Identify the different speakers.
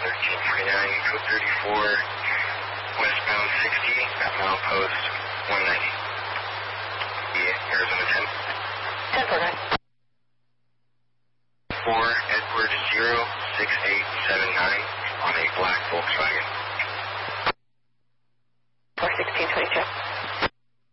Speaker 1: 1349, code 34, westbound 60 at milepost 190. Arizona 10.
Speaker 2: 1049.
Speaker 1: 4 Edward 06879 on a black Volkswagen.
Speaker 2: 41622.